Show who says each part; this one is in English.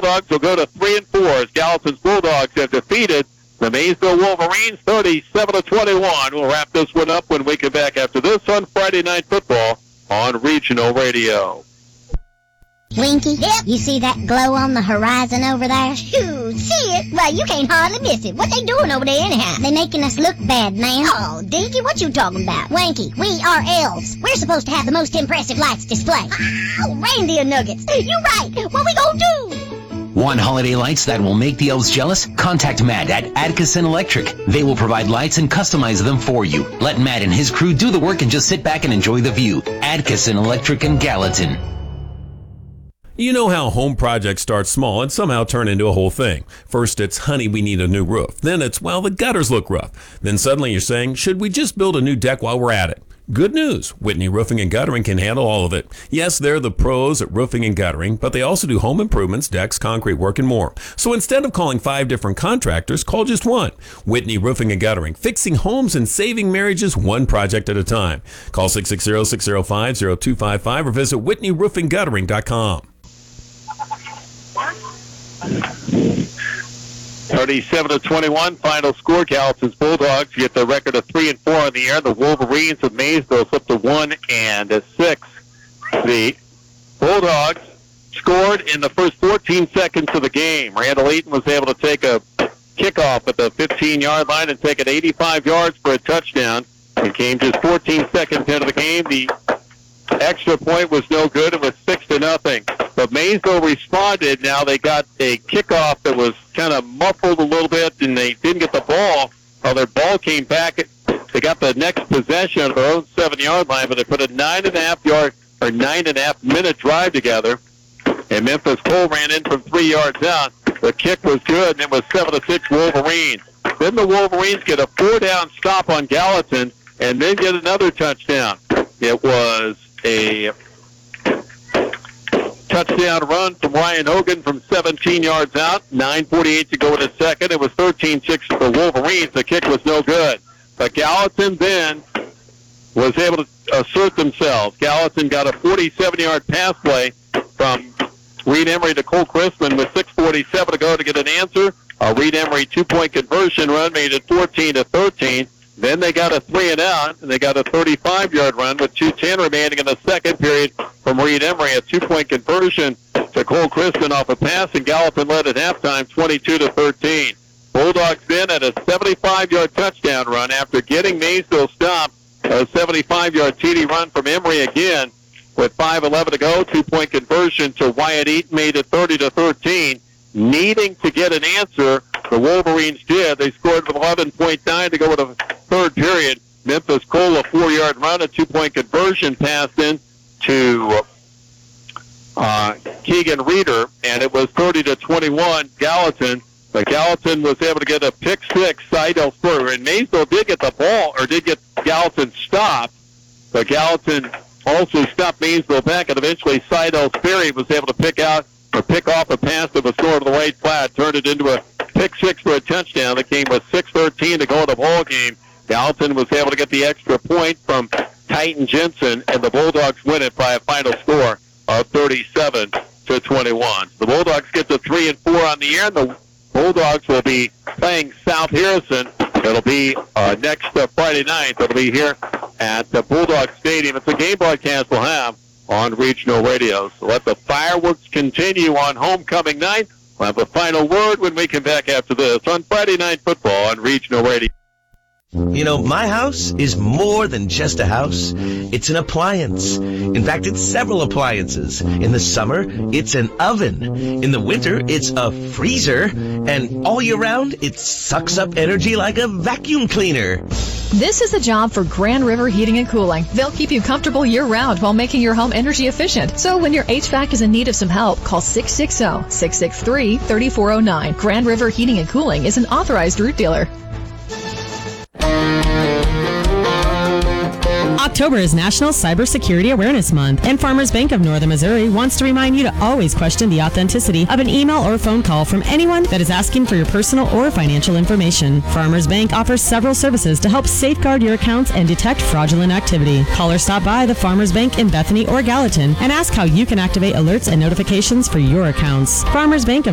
Speaker 1: Bulldogs will go to 3-4 as Gallatin's Bulldogs have defeated the Maysville Wolverines 37-21. We'll wrap this one up when we come back after this on Friday Night Football on Regional Radio.
Speaker 2: Winky, yep. You see that glow on the horizon over there?
Speaker 3: Shoo, see it? Well, you can't hardly miss it. What they doing over there anyhow?
Speaker 2: They making us look bad, man.
Speaker 3: Oh, Dinky, what you talking about?
Speaker 2: Winky, we are elves. We're supposed to have the most impressive lights display.
Speaker 3: Oh, reindeer nuggets. You right. What we gonna do?
Speaker 4: Want holiday lights that will make the elves jealous? Contact Matt at Adkison Electric. They will provide lights and customize them for you. Let Matt and his crew do the work and just sit back and enjoy the view. Adkison Electric in Gallatin.
Speaker 5: You know how home projects start small and somehow turn into a whole thing. First it's, honey, we need a new roof. Then it's, well, the gutters look rough. Then suddenly you're saying, should we just build a new deck while we're at it? Good news. Whitney Roofing and Guttering can handle all of it. Yes, they're the pros at roofing and guttering, but they also do home improvements, decks, concrete work, and more. So instead of calling 5 different contractors, call just one. Whitney Roofing and Guttering, fixing homes and saving marriages one project at a time. Call 660-605-0255 or visit whitneyroofingguttering.com.
Speaker 1: 37-21, final score. Gallatin's Bulldogs get the record of 3-4 on the air. The Wolverines of Maysville slip to 1-6. The Bulldogs scored in the first 14 seconds of the game. Randall Eaton was able to take a kickoff at the 15-yard line and take it 85 yards for a touchdown. It came just 14 seconds into the game. The extra point was no good. It was 6-0. But Maysville responded. Now they got a kickoff that was kind of muffled a little bit, and they didn't get the ball. Well, their ball came back. They got the next possession on their own 7-yard line, but they put a 9.5-minute drive together. And Memphis Cole ran in from 3 yards out. The kick was good, and it was 7-6 Wolverines. Then the Wolverines get a 4-down stop on Gallatin, and then get another touchdown. It was a touchdown run from Ryan Hogan from 17 yards out. 9:48 to go in the second. It was 13-6 for the Wolverines. The kick was no good. But Gallatin then was able to assert themselves. Gallatin got a 47-yard pass play from Reed Emery to Cole Chrisman with 6:47 to go to get an answer. A Reed Emery 2-point conversion run made it 14-13. Then they got a 3-and-out, and they got a 35-yard run with 2:10 remaining in the second period from Reed Emery. A 2-point conversion to Cole Chrisman off a pass, and Gallatin led at halftime 22-13. Bulldogs then had a 75-yard touchdown run after getting Maysville stopped. A 75-yard TD run from Emery again with 5:11 to go. 2-point conversion to Wyatt Eaton made it 30-13. Needing to get an answer, the Wolverines did. They scored with 11.9 to go with a third period. Memphis Cole, a 4-yard run, a 2-point conversion pass in to Keegan Reeder, and it was 30-21 Gallatin. But Gallatin was able to get a pick six, Seidel Spurrier. And Maysville did get the ball, or did get Gallatin stopped. But Gallatin also stopped Maysville back, and eventually Seidel Spurrier was able to pick off a pass that was sort of the right flat, turned it into a pick six for a touchdown. The game was 6:13 to go in the ball game. Gallatin was able to get the extra point from Titan Jensen, and the Bulldogs win it by a final score of 37-21. The Bulldogs get to 3-4 on the year, and the Bulldogs will be playing South Harrison. It'll be next Friday night. It'll be here at the Bulldog Stadium. It's a game broadcast we'll have on regional radio. So let the fireworks continue on homecoming night. We'll have the final word when we come back after this on Friday Night Football on regional radio.
Speaker 6: You know, my house is more than just a house. It's an appliance. In fact, it's several appliances. In the summer, it's an oven. In the winter, it's a freezer. And all year round, it sucks up energy like a vacuum cleaner.
Speaker 7: This is a job for Grand River Heating and Cooling. They'll keep you comfortable year-round while making your home energy efficient. So when your HVAC is in need of some help, call 660-663-3409. Grand River Heating and Cooling is an authorized root dealer.
Speaker 8: October is National Cybersecurity Awareness Month, and Farmers Bank of Northern Missouri wants to remind you to always question the authenticity of an email or phone call from anyone that is asking for your personal or financial information. Farmers Bank offers several services to help safeguard your accounts and detect fraudulent activity. Call or stop by the Farmers Bank in Bethany or Gallatin and ask how you can activate alerts and notifications for your accounts. Farmers Bank of